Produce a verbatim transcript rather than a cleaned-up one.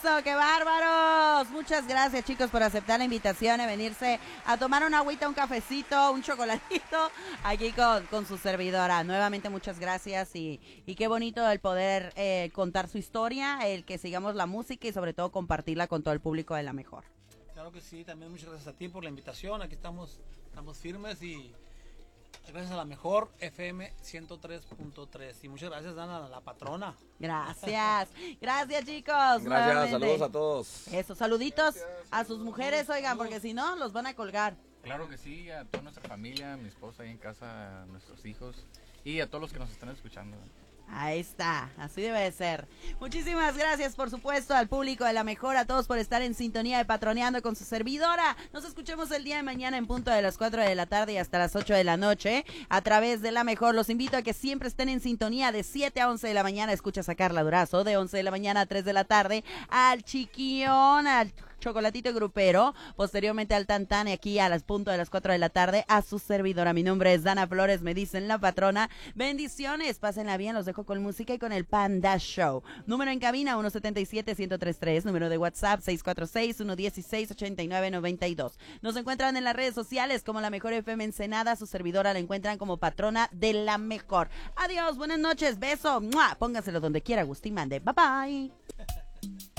eso, qué bárbaros. Muchas gracias, chicos, por aceptar la invitación y venirse a tomar una agüita, un cafecito, un chocolatito aquí con, con su servidora. Nuevamente, muchas gracias y, y qué bonito el poder eh, contar su historia, el que sigamos la música y sobre todo compartirla con todo el público de La Mejor. Claro que sí, también muchas gracias a ti por la invitación. Aquí estamos, estamos firmes y gracias a La Mejor F M ciento tres punto tres. Y muchas gracias, Dana, la patrona. Gracias, gracias, chicos. Gracias, nuevamente. saludos a todos. Eso, saluditos a sus mujeres, oigan, porque si no, los van a colgar. Claro que sí, a toda nuestra familia, a mi esposa ahí en casa, a nuestros hijos y a todos los que nos están escuchando. Ahí está, así debe de ser. Muchísimas gracias, por supuesto, al público de La Mejor, a todos por estar en sintonía de Patroneando con su servidora. Nos escuchemos el día de mañana en punto de las cuatro de la tarde y hasta las ocho de la noche a través de La Mejor. Los invito a que siempre estén en sintonía de siete a once de la mañana. Escuchas a Carla Durazo, de once de la mañana a tres de la tarde, al Chiquión, al Chocolatito Grupero, posteriormente al Tantán y aquí a las punto de las cuatro de la tarde a su servidora. Mi nombre es Dana Flores, me dicen la patrona. Bendiciones, pásenla bien, los dejo con música y con el Panda Show. Número en cabina uno siete siete, uno cero tres tres, número de WhatsApp seis cuatro seis, uno uno seis, ocho nueve nueve dos. Nos encuentran en las redes sociales como La Mejor F M Ensenada, su servidora la encuentran como patrona de La Mejor. Adiós, buenas noches, beso, ¡mua! Póngaselo donde quiera, Agustín Mande. Bye bye.